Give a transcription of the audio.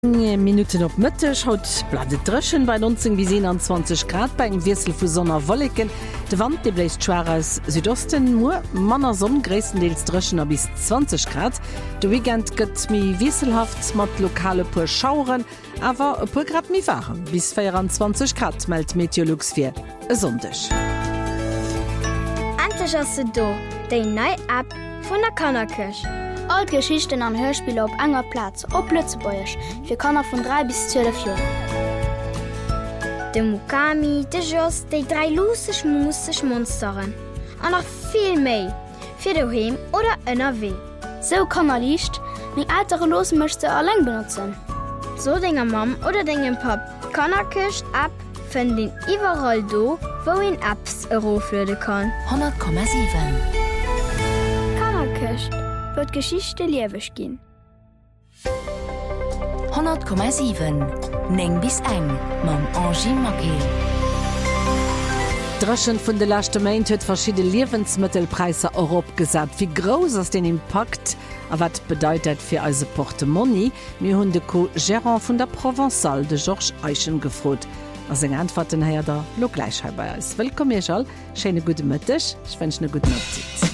Minuten op Mëttech haut bladet dreschen bei 19 bis 21 Grad bei eng Wirsel vu Sonner Wolleken. De Wand de bläist schwer aus Südosten Mu Manner Sonn gréessendeels dreschen a bis 20 Grad. De Weekend gëtt mi wieselhaft mat lokale puer Schauren, awer e puer Grad mi waren. Bis 24 Grad meldt Meteorlux fir e Sondech. Antech as se do, déi nei App vun der Kannerkirch. All Geschichten an Hörspiele op enger Platz op Lützebäuerch fir Kanner vun 3 bis 12 Joer. De Mukami, de Joss, déi 3 lusech musech Monsteren. An nach vill méi, fir doheem oder ënnerW. So Kanner liicht, még altere Losen mëchte alleng benutzen. So dinger Mam oder degem Pap. Kannerkirch App fën den iwwerall do, wo en Apps eroflöde kann. 100,7 Kannerkirch wird Geschichte liewech gin. 100,7 Neng bis eng mam Angie Magel. Dreschen vun de lachte Main huet verschiedene Lebensmittelpreise Europa gesat. Wie groß ass den Impact a wat bedeutet fir eise Portemonnaie, mir hunn de Co-Gérant vun der Provençal de Georges Eichen gefrot. As eng Antworten heier der lo gleichheit bei. Willkommen, Schöne gute Mittag, ich wünsche eine gute Nacht.